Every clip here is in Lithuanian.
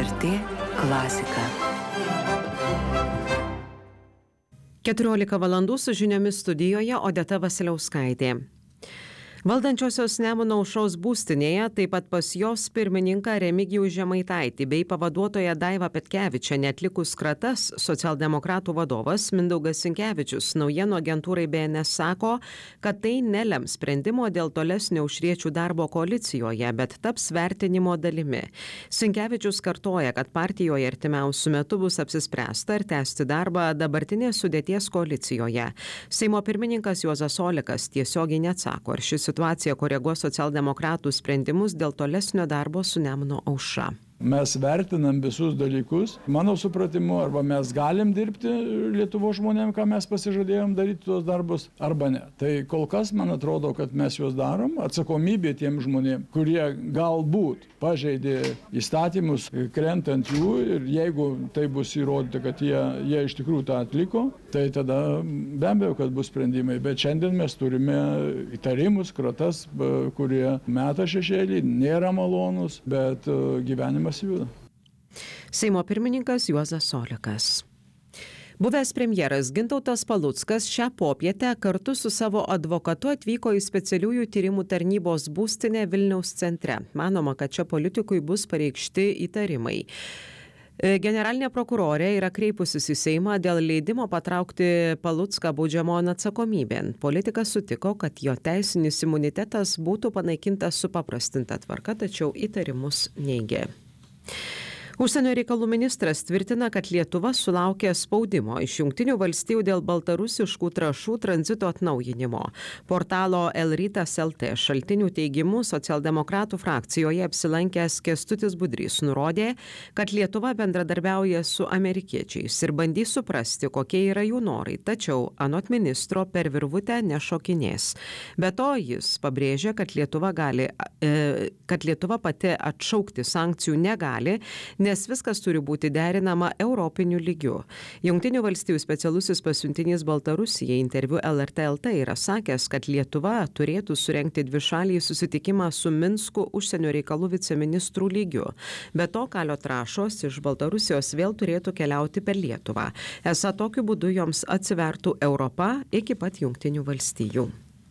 LRT klasika. 14 valandų su žiniomis studijoje Odeta Vasiliauskaitė. Valdančiosios Nemuno aušros būstinėje, taip pat pas jos pirmininką Remigijų Žemaitaitį bei pavaduotoją Daivą Petkevičienę atlikus kratas, socialdemokratų vadovas Mindaugas Sinkevičius naujienų agentūrai BNS sako, kad tai nelems sprendimo dėl tolesnio aušriečių darbo koalicijoje, bet taps vertinimo dalimi. Sinkevičius kartoja, kad partijoje artimiausiu metu bus apsispręsta ar tęsti darbą dabartinės sudėties koalicijoje. Seimo pirmininkas Juozas Olekas tiesiogiai neatsako, ar šis situacija koreguos socialdemokratų sprendimus dėl tolesnio darbo su Nemuno aušra. Mes vertinam visus dalykus. Mano supratimu, arba mes galim dirbti Lietuvos žmonėm, ką mes pasižadėjom daryti tuos darbus, arba ne. Tai kol kas man atrodo, kad mes juos darom. Atsakomybė tiem žmonėm, kurie galbūt pažeidė įstatymus, krentant jų, ir jeigu tai bus įrodyta, kad jie iš tikrųjų tą atliko, tai tada be abejo, kad bus sprendimai. Bet šiandien mes turime įtarimus, kratas, kurie meta šešėlį, nėra malonus, bet gyvenimas juda. Seimo pirmininkas Juozas Olekas. Buvęs premjeras Gintautas Paluckas šią popietę kartu su savo advokatu atvyko į specialiųjų tyrimų tarnybos būstinę Vilniaus centre. Manoma, kad čia politikui bus pareikšti įtarimai. Generalinė prokurorė yra kreipusis į Seimą dėl leidimo patraukti Palucką baudžiamon atsakomybėn. Politikas sutiko, kad jo teisinis imunitetas būtų panaikintas supaprastinta tvarka, tačiau įtarimus neigė. Užsienio reikalų ministras tvirtina, kad Lietuva sulaukė spaudimo iš Jungtinių valstijų dėl baltarusiškų trąšų tranzito atnaujinimo. Portalo Elrytas LT šaltinių teigimu socialdemokratų frakcijoje apsilankęs Kęstutis Budrys nurodė, kad Lietuva bendradarbiauja su amerikiečiais ir bandys suprasti, kokie yra jų norai, tačiau anot ministro per virvutę nešokinės. Be to jis pabrėžė, kad Lietuva pati atšaukti sankcijų negali, nes viskas turi būti derinama europiniu lygiu. Jungtinių valstijų specialusis pasiuntinys Baltarusijai interviu LRT LT yra sakęs, kad Lietuva turėtų surengti dvišalį susitikimą su Minsku užsienio reikalų viceministrų lygiu. Be to, kalio trąšos iš Baltarusijos vėl turėtų keliauti per Lietuvą. Esą tokiu būdu joms atsivertų Europa iki pat Jungtinių valstijų.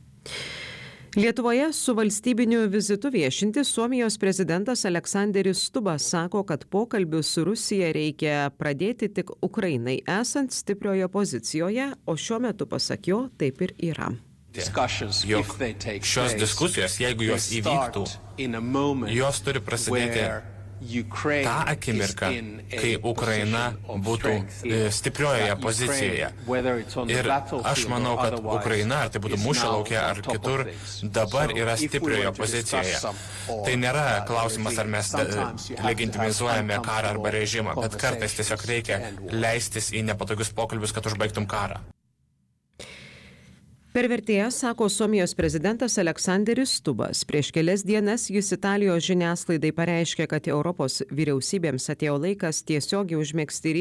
Lietuvoje su valstybiniu vizitu viešinti Suomijos prezidentas Aleksanderis Stubbas sako, kad pokalbių su Rusija reikia pradėti tik Ukrainai esant stiprioje pozicijoje, o šiuo metu, pasak jo, taip ir yra. Jog šios diskusijos, jeigu jos įvyktų, jos turi prasidėti tą akimirką, kai Ukraina būtų stipriojoje pozicijoje. Ir aš manau, kad Ukraina, ar tai būtų mūšio lauke ar kitur, dabar yra stiprioje pozicijoje. Tai nėra klausimas, ar mes legitimizuojame karą arba režimą, bet kartais tiesiog reikia leistis į nepatogius pokalbius, kad užbaigtum karą. Per vertėją, sako Suomijos prezidentas Aleksanderis Stubbas. Prieš kelias dienas jis Italijos žiniasklaidai pareiškė, kad Europos vyriausybėms atėjo laikas tiesiogiai užmegzti